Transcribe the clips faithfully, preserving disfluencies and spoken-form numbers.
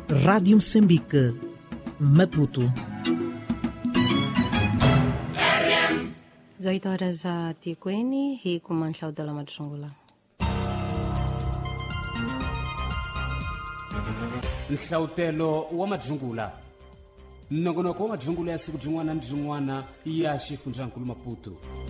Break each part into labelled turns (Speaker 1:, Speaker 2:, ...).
Speaker 1: Rádio Moçambique, Maputo.
Speaker 2: dezoito horas za Tikweni, hii kumansha udala madrungula.
Speaker 3: Nhlautelo wa madrungula. Nongonoko wa madrungula ya siku jingwana na jingwana ya Xifundzankulu Maputo.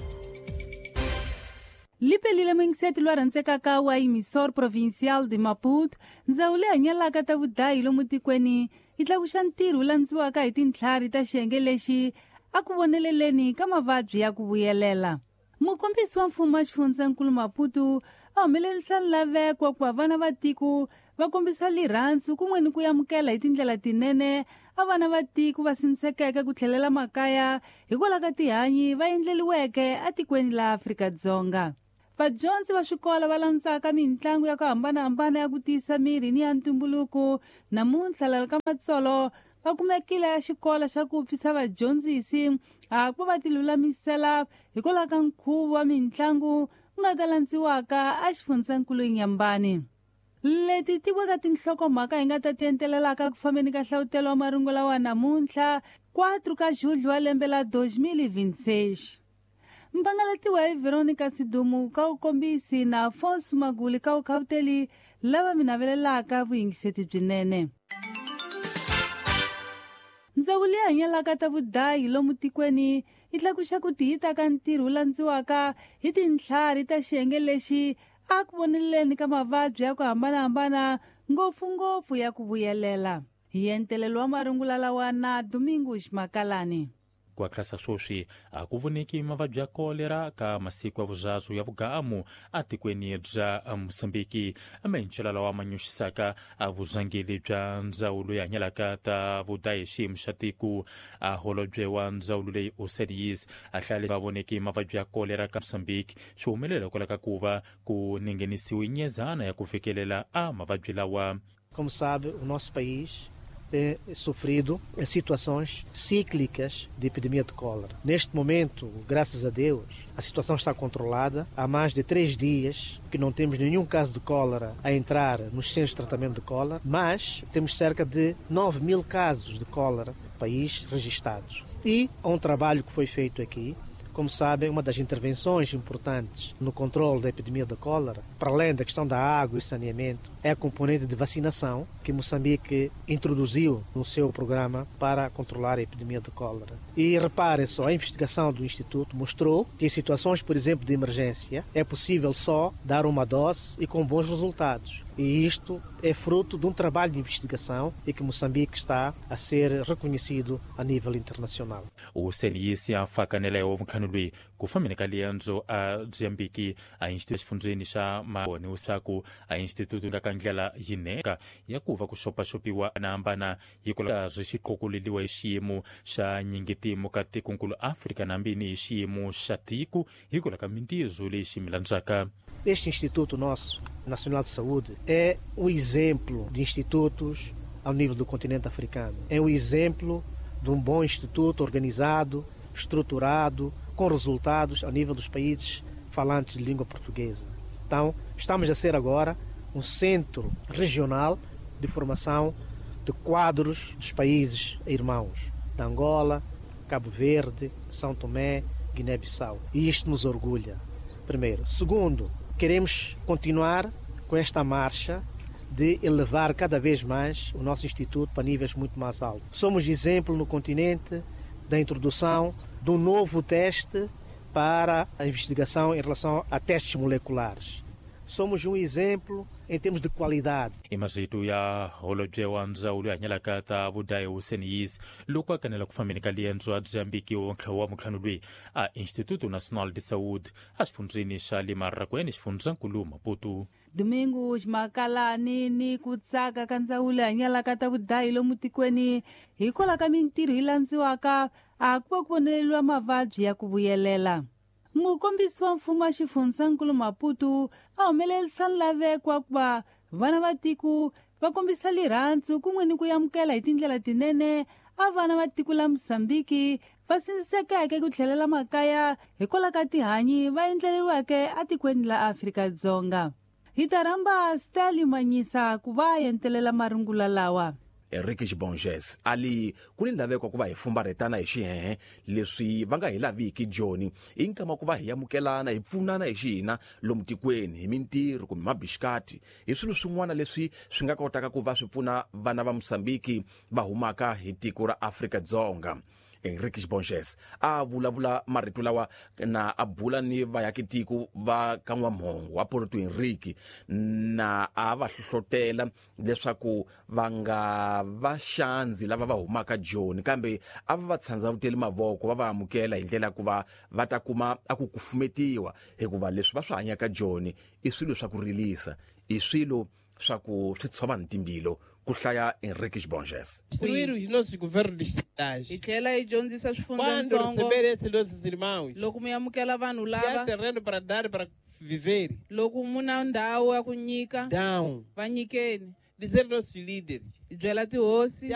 Speaker 4: Lipelile mengiseti lwa rantseka wa emissor provincial de Maputo ndzawulo hanyalaka ta vudayi lomu tikweni yi tlakuxa ntirho wu landziwaka hi tintlhari ta xiyenge lexi a ku voneleleni ka mavabyi ya ku vuyelela. Mukombisi wa mfumo wa Xifundzankulu Maputo a humelerisa nlaveko wa ku va vana va tiko va kombisa lirhandzu kun'weni ku yamukela hi tindlela tinene a vana va tiko va sindisekeke ku tlhelela makaya hikwalaho ka tihanyi va endleliweke a tikweni la Afrika-Dzonga. Vadyondzi va swikola va landzaka mitlangu ya ku hambanahambana ya ku tiyisa miri ni ya ntumbuluko namuntlha lala ka matsolo va kumekile ya xikola xa ku pfisa vadyondzisi a ku va tilulamisela hikwalaho ka nkhuvo wa mitlangu ku nga ta landziwaka a Xifundzankulu Nyambani. Leti ti veka tinhlokomhaka hi nga ta tientelelaka ku fambeni ka nhlawutelo wa marungula wa namuntlha quatro ka Julho wa lembe la dois mil e vinte e seis. Mpangaletiwa hi Veronica Sidumu ka ukombisi na Afonso Maguli ka ukhawuteli lava minavelelaka vuyingiseti byinene. Ndzawulo ya hanyalaka ta vudayi lomu tikweni yi tlakuxa ku tihita ka ntirho wu landziwaka hi tintlhari ta xiyenge lexi a ku voneleni ka mavabyi ya ku hambanahambana ngopfungopfu ya ku vuyelela. Hi entelelo wa marungula lawa na Domingos Makalani.
Speaker 5: Kwa klasa swoswi a ku voneki mavabyi ya kolera ka masiku ya vuzazu ya vugamu a tikweni bya Mosambiki amencelala wa manyuxisaka a vuzangeli bya ndzawulo ya hanyalaka ta vudayi hi xiyimo xa tiko a holobye wa ndzawulo leyi Osedies a hlale va voneki mavabyi ya kolera ka Mosambiki swi humelela kwala ka ku va ku ningenisiwe nyezana ya ku fikelela a mavabyi lawa.
Speaker 6: Como sabe, o nosso país tem sofrido situações cíclicas de epidemia de cólera. Neste momento, graças a Deus, a situação está controlada. Há mais de três dias que não temos nenhum caso de cólera a entrar nos centros de tratamento de cólera, mas temos cerca de nove mil casos de cólera no país registrados. E há um trabalho que foi feito aqui. Como sabem, uma das intervenções importantes no controle da epidemia da cólera, para além da questão da água e saneamento, é a componente de vacinação que Moçambique introduziu no seu programa para controlar a epidemia de cólera. E reparem só, a investigação do Instituto mostrou que em situações, por exemplo, de emergência, é possível só dar uma dose e com bons resultados. E isto é fruto de um trabalho de investigação e que Moçambique está a ser reconhecido a nível internacional.
Speaker 5: O C N I se afaka nela ya ovunkanulwi kufamene kalianzo a Mozambique a instituto fundzeni xa mabone usaku a instituto ngakandlela yineka yakuva kuxopaxopiwa na hambana hikola zwi qokoleliwa hi xiyimo xa nyingetimo ka tikonkulu Afrika nambini hi xiyimo xa tiko hikola ka mintizo leyi ximilandzaka.
Speaker 6: Este Instituto nosso, Nacional de Saúde, é um exemplo de institutos ao nível do continente africano. É um exemplo de um bom instituto organizado, estruturado, com resultados ao nível dos países falantes de língua portuguesa. Então, estamos a ser agora um centro regional de formação de quadros dos países irmãos, da Angola, Cabo Verde, São Tomé, Guiné-Bissau. E isto nos orgulha, primeiro. Segundo, queremos continuar com esta marcha de elevar cada vez mais o nosso Instituto para níveis muito mais altos. Somos exemplo no continente da introdução de um novo teste para a investigação em relação a testes moleculares. Somos um exemplo em termos de qualidade.
Speaker 5: Imazito ya holobye wa ndzawulo ya hanyalaka ta vudayi U C N I S loko a kanela ku fambeni ka liendzo a Mozambique wa nkhawa mukhanulwi a Instituto Nacional de Saúde a xifundzeni xa le Marakweni Xifundzankulu Maputo.
Speaker 4: Domingos Makalani ni ku tsaka ka ndzawulo ya hanyalaka ta vudayi lomu tikweni hikwalaho ka mintirho yi landziwaka a ku va ku voneleliwa mavabyi ya ku vuyelela. Mukombisi wa mfumo wa Xifundzankulu Maputo a humelerisa nlaveko wa ku va vana va tiko va kombisa lirhandzu kun'weni ku yamukela hi tindlela tinene a vana va tiko la Mozambiki va sindisekeke ku tlhelela makaya hikwalaho ka tihanyi va endleliweke a tikweni la Afrika-Dzonga. Hi ta rhamba Steli Manyisa ku va yentelela marungula lawa.
Speaker 7: Henrique Xibonges ali ku ni laveko ku va hi fumbaretana hi xihehe leswi va nga hi laviki Joni i nkama ku va hi amukelana hi pfunana hi xina lomu tikweni hi mintirho kumbe mabixikati hi swilo swin'wana leswi swi nga kotaka ku va swi pfuna vana va Mosambiki va humaka hi tiko ra Afrika-Dzonga. Henrique Xibonges a vulavula marito lawa na a bula ni vayakitiko va ka N'wamhongo wa Porto Henrique na a va hlohlotela leswaku va nga va xanzi lava va humaka Joni kambe a va va tshandzavuteli mavoko va va amukela hi ndlela ku va va ta kuma a ku kufumetiwa hikuva leswi va swi hanyaka Joni i swilo swa ku rilisa i swilo swa ku swi tshova ni timbilo ku hlaya Henrique Xibonges.
Speaker 8: Destruir os nossos governos distritais.
Speaker 9: Hi tlhela hi dyondzisa
Speaker 8: Quando
Speaker 9: swifundzatsongo
Speaker 8: receber esses nossos irmãos,
Speaker 9: loko mi amukela vanhu
Speaker 8: se há
Speaker 9: lava
Speaker 8: terreno para dar para viver,
Speaker 9: loko mu na ndhawu ya ku nyika
Speaker 8: dão.
Speaker 9: va nyikeni
Speaker 8: Dizer nossos líderes,
Speaker 9: hi byela tihosi